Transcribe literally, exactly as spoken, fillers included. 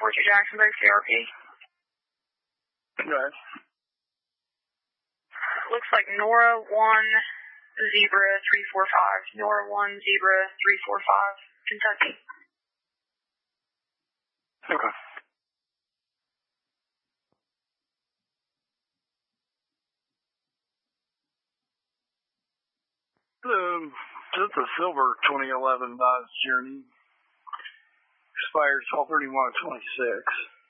four two Jacksonburg, C R P. Right. Looks like Nora one, Zebra three four five. Nora one, Zebra three four five, Kentucky. Okay. Um, just a silver twenty eleven Vice Journey. Expires twelve thirty-one twenty-six.